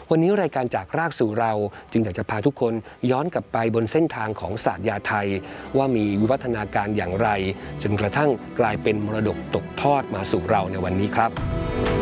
วันนี้รายการจากรากสู่เราจึงอยากจะพาทุกคนย้อนกลับไปบนเส้นทางของศาสตร์ยาไทยว่ามีวิวัฒนาการอย่างไรจนกระทั่งกลายเป็นมรดกตกทอดมาสู่เราในวันนี้ครับ